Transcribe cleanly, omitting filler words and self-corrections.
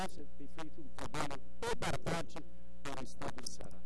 Agência tem feito um trabalho importante para o estado do Ceará.